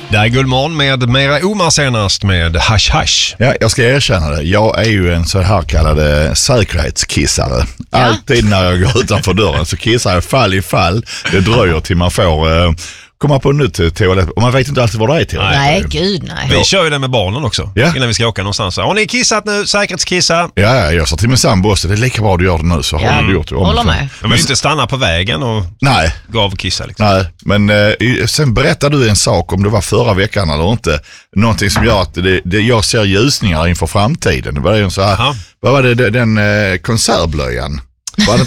Det är Guldmorgon med Mera Omar senast med Hash Hash. Ja, jag ska erkänna det. Jag är ju en så här kallad säkerhetskissare. Ja. Alltid när jag går utanför dörren så kissar jag fall i fall. Det dröjer till man får komma på en nytt toalett. Och man vet inte alltid vad det är till. Nej, gud nej. Vi kör ju det med barnen också. Ja. Innan vi ska åka någonstans. Har ni kissat nu? Säkerhetskissa? Ja, jag sa till min sambo också. Det är lika bra du gör det nu så har du gjort det. Håller med. Men vi inte stanna på vägen och gå av och kissa liksom. Nej, men sen berättade du en sak om det var förra veckan eller inte. Någonting som gör att jag ser ljusningar inför framtiden. Det var ju så här. Vad var det? Den konservblöjan. Ja,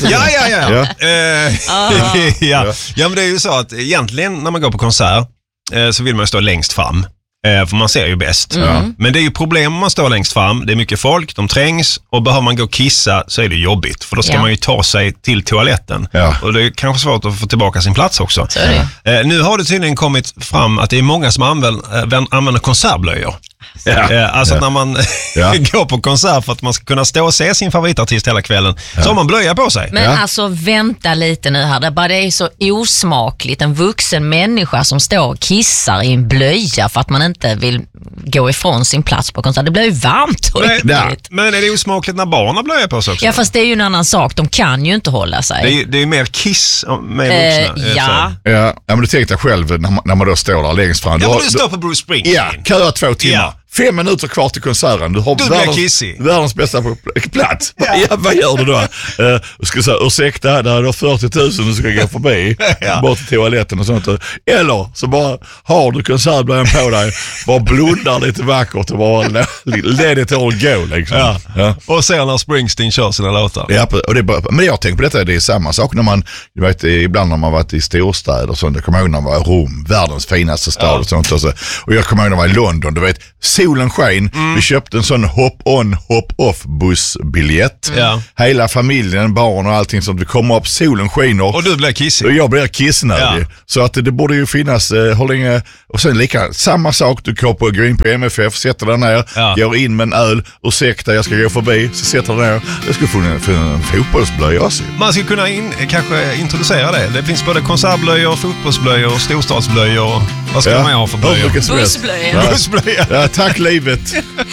men det är ju så att egentligen när man går på konsert så vill man ju stå längst fram. För man ser ju bäst. Men det är ju problem om man står längst fram. Det är mycket folk, de trängs. Och behöver man gå och kissa så är det jobbigt. För då ska man ju ta sig till toaletten. Och det är kanske svårt att få tillbaka sin plats också. Nu har det tydligen kommit fram att det är många som använder konsertblöjor. Alltså när man går på konsert för att man ska kunna stå och se sin favoritartist hela kvällen, så har man blöja på sig. Men alltså vänta lite nu här, det är så osmakligt. En vuxen människa som står och kissar i en blöja för att man inte vill gå ifrån sin plats på konsert. Det blir ju varmt och Men är det osmakligt när barn har blöja på sig också? Ja, fast det är ju en annan sak. De kan ju inte hålla sig. Det är mer kiss med vuxna. Ja, men du tänkte själv när man då står där längst fram. Ja, men du står på Bruce Springsteen. Ja, köa 2 timmar. 5 minuter kvar till konserten. Du har världens bästa plats. Vad gör du då? Du ska säga, ursäkta, där är det 40 000 du ska gå förbi. Bort till toaletten och sånt. Eller så bara har du konsertblöjan på dig. Bara blundar lite vackert och bara let it all go. Liksom. Och sen när Springsteen kör sina låtar. Ja, och men jag tänker på detta, det är samma sak när man, du vet, ibland när man varit i storstäder och sånt. Jag kommer ihåg när man var i Rom, världens finaste stad och sånt. Och jag kommer ihåg när man var i London, du vet, solen sken. Vi köpte en sån hop-on, hop-off bussbiljett. Hela familjen, barn och allting sånt. Vi kommer upp, solen skiner. Och du blir kissig. Och jag blir kissnödig. Så att det borde ju finnas hur länge. Och sen samma sak, du går in på MFF, sätter dig ner, går in med en öl, ursäkta, jag ska gå förbi, så sätter dig ner. Jag skulle få en fotbollsblöja också. Man skulle kunna kanske introducera det. Det finns både konsertblöjor, fotbollsblöjor, storstadsblöjor. Vad ska man ha för blöjor? Bussblöjor. Ja, tack livet.